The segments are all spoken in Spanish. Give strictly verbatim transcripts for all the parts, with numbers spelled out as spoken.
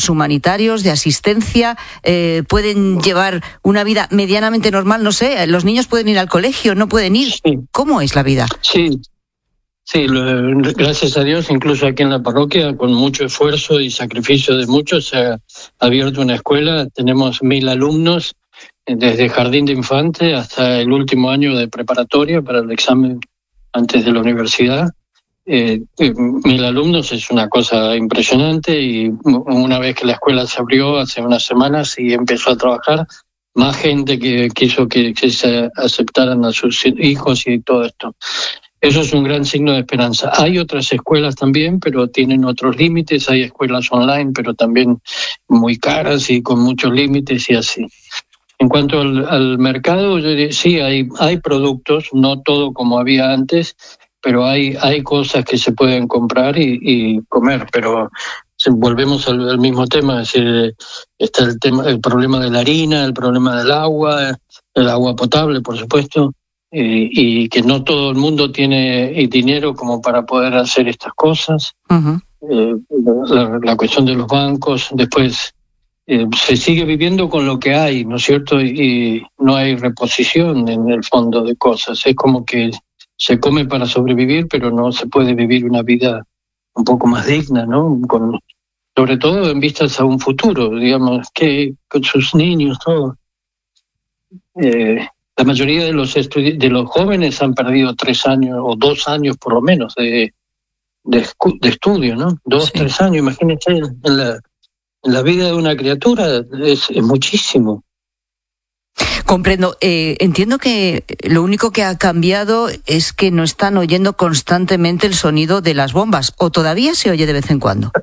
humanitarios, de asistencia, eh, pueden llevar una vida medianamente normal, no sé, los niños pueden ir al colegio, no pueden ir. Sí. ¿Cómo es la vida? Sí, sí, lo, gracias a Dios, incluso aquí en la parroquia, con mucho esfuerzo y sacrificio de muchos, se ha abierto una escuela, tenemos mil alumnos, desde jardín de infante hasta el último año de preparatoria para el examen antes de la universidad. Eh, eh, mil alumnos es una cosa impresionante, y una vez que la escuela se abrió hace unas semanas y empezó a trabajar, más gente que quiso que, que se aceptaran a sus hijos y todo esto. Eso es un gran signo de esperanza. Hay otras escuelas también, pero tienen otros límites. Hay escuelas online, pero también muy caras y con muchos límites y así. En cuanto al, al mercado, yo diría, sí, hay, hay productos, no todo como había antes, pero hay, hay cosas que se pueden comprar y, y comer. Pero volvemos al, al mismo tema, es decir, está el tema, el problema de la harina, el problema del agua, el agua potable, por supuesto, eh, y que no todo el mundo tiene el dinero como para poder hacer estas cosas. Uh-huh. Eh, la, la cuestión de los bancos, después eh, se sigue viviendo con lo que hay, ¿no es cierto? Y, y no hay reposición en el fondo de cosas. Es como que se come para sobrevivir, pero no se puede vivir una vida un poco más digna, ¿no? Con, sobre todo en vistas a un futuro, digamos, que con sus niños, todo. Eh, la mayoría de los estudi- de los jóvenes han perdido tres años o dos años por lo menos de, de, de estudio, ¿no? Dos, sí. tres años, imagínense, en la, en la vida de una criatura es, es muchísimo. Comprendo. Eh, entiendo que lo único que ha cambiado es que no están oyendo constantemente el sonido de las bombas, ¿o todavía se oye de vez en cuando?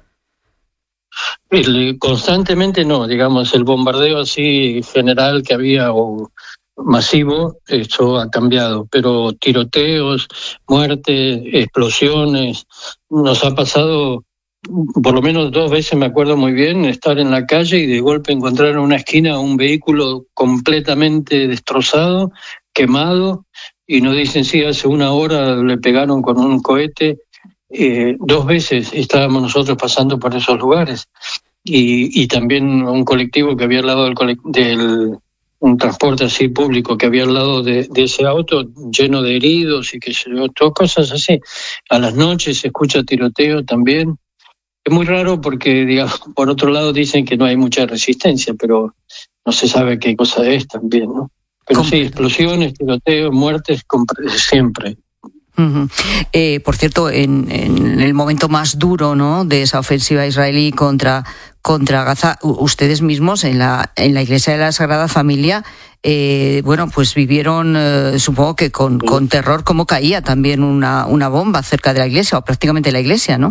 El, constantemente no, digamos, el bombardeo así general que había o masivo, eso ha cambiado, pero tiroteos, muertes, explosiones, nos ha pasado por lo menos dos veces, me acuerdo muy bien, estar en la calle y de golpe encontrar en una esquina un vehículo completamente destrozado, quemado, y nos dicen, sí, hace una hora le pegaron con un cohete. Eh, dos veces estábamos nosotros pasando por esos lugares, y, y también un colectivo que había al lado del, del un transporte así público que había al lado de, de ese auto lleno de heridos y que se todas cosas así. A las noches se escucha tiroteo también. Es muy raro porque, digamos, por otro lado dicen que no hay mucha resistencia, pero no se sabe qué cosa es también, ¿no? Pero sí, explosiones, tiroteos, muertes, siempre. Uh-huh. Eh, por cierto, en, en el momento más duro, ¿no?, de esa ofensiva israelí contra, contra Gaza, ustedes mismos en la, en la Iglesia de la Sagrada Familia, eh, bueno, pues vivieron, eh, supongo que con, con terror, cómo caía también una, una bomba cerca de la iglesia, o prácticamente la iglesia, ¿no?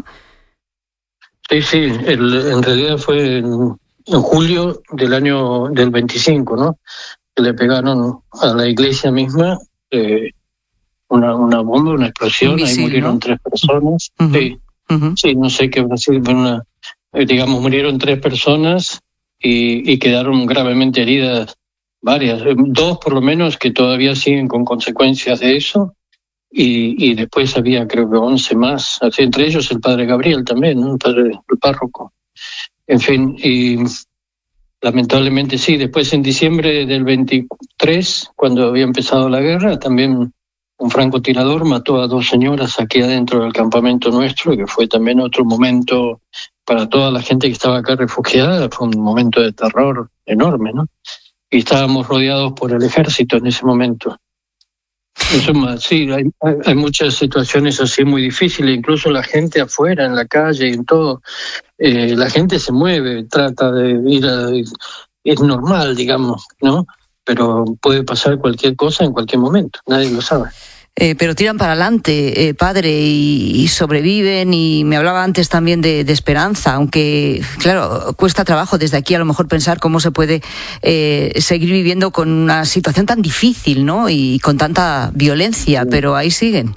Sí, sí, el, en realidad fue en, en julio del año del veinticinco, ¿no?, que le pegaron a la iglesia misma eh, una, una bomba, una explosión, misil, ahí murieron, ¿no?, tres personas. Uh-huh. Sí, uh-huh. Sí, no sé qué Brasil, pero una, digamos, murieron tres personas y, y quedaron gravemente heridas varias, dos por lo menos que todavía siguen con consecuencias de eso. Y, y después había creo que once más, entre ellos el padre Gabriel también, ¿no?, el padre, el párroco. En fin, y lamentablemente sí, después en diciembre del veintitrés, cuando había empezado la guerra, también un francotirador mató a dos señoras aquí adentro del campamento nuestro, que fue también otro momento para toda la gente que estaba acá refugiada, fue un momento de terror enorme, ¿no? Y estábamos rodeados por el ejército en ese momento. Eso más, sí, hay, hay muchas situaciones así muy difíciles, incluso la gente afuera, en la calle y en todo, eh, la gente se mueve, trata de ir a... es normal, digamos, ¿no? Pero puede pasar cualquier cosa en cualquier momento, nadie lo sabe. Eh, pero tiran para adelante, eh, padre, y, y sobreviven, y me hablaba antes también de, de esperanza, aunque, claro, cuesta trabajo desde aquí a lo mejor pensar cómo se puede eh, seguir viviendo con una situación tan difícil, ¿no?, y con tanta violencia, sí. Pero ahí siguen.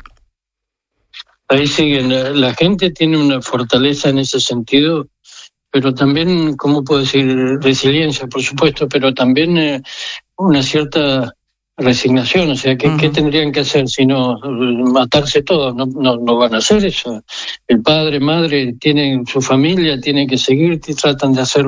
Ahí siguen, la, la gente tiene una fortaleza en ese sentido, pero también, ¿cómo puedo decir?, resiliencia, por supuesto, pero también eh, una cierta resignación, o sea, ¿qué, uh-huh. ¿qué tendrían que hacer si no matarse todos? No, no, no van a hacer eso. El padre, madre, tienen su familia, tienen que seguir, tratan de hacer